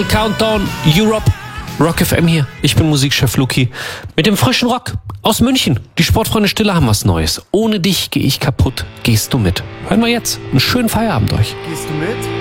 Countdown Europe, Rock FM hier. Ich bin Musikchef Luki mit dem frischen Rock aus München. Die Sportfreunde Stille haben was Neues. Ohne dich gehe ich kaputt, gehst du mit. Hören wir jetzt einen schönen Feierabend euch. Gehst du mit?